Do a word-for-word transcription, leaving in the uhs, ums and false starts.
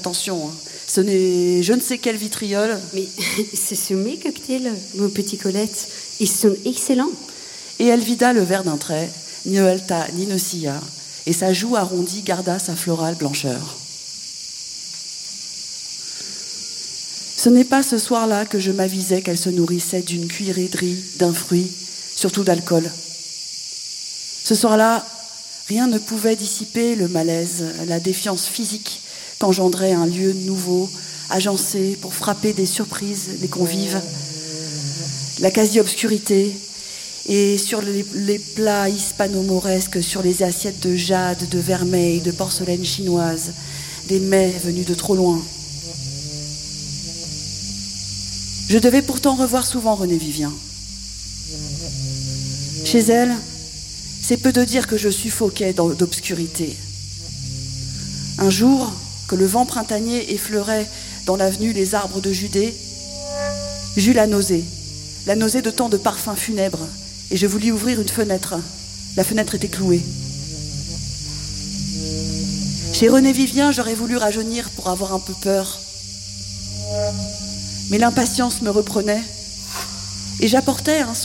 Attention, hein. Ce n'est je ne sais quel vitriol. Mais ce sont mes cocktails, mon petit Colette. Ils sont excellents. Et elle vida le verre d'un trait, ni ne haleta, ni ne scia, et sa joue arrondie garda sa florale blancheur. Ce n'est pas ce soir-là que je m'avisais qu'elle se nourrissait d'une cuillerée de riz, d'un fruit, surtout d'alcool. Ce soir-là, rien ne pouvait dissiper le malaise, la défiance physique qu'engendrait un lieu nouveau, agencé pour frapper des surprises les convives, la quasi-obscurité, et sur les, les plats hispano-mauresques, sur les assiettes de jade, de vermeil, de porcelaine chinoise, des mets venus de trop loin. Je devais pourtant revoir souvent Renée Vivien. Chez elle, c'est peu de dire que je suffoquais d'obscurité. Un jour, que le vent printanier effleurait dans l'avenue les arbres de Judée, j'eus la nausée, la nausée de tant de parfums funèbres, et je voulus ouvrir une fenêtre. La fenêtre était clouée. Chez Renée Vivien, j'aurais voulu rajeunir pour avoir un peu peur. Mais l'impatience me reprenait, et j'apportais un